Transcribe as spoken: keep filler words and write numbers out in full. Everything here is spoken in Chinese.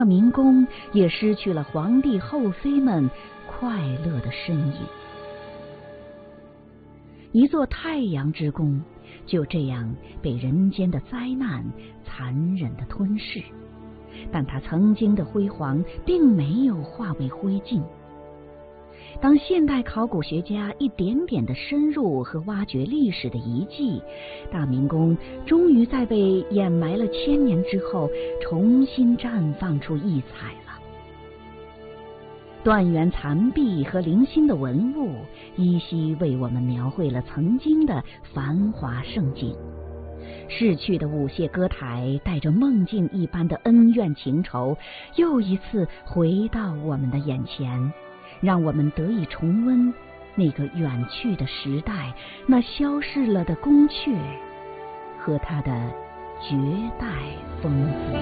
明宫也失去了皇帝后妃们快乐的身影。一座太阳之宫就这样被人间的灾难残忍地吞噬，但它曾经的辉煌并没有化为灰烬。当现代考古学家一点点的深入和挖掘历史的遗迹，大明宫终于在被掩埋了千年之后，重新绽放出异彩了。断垣残壁和零星的文物，依稀为我们描绘了曾经的繁华盛景。逝去的舞榭歌台，带着梦境一般的恩怨情仇，又一次回到我们的眼前，让我们得以重温那个远去的时代，那消逝了的宫阙和它的绝代风姿。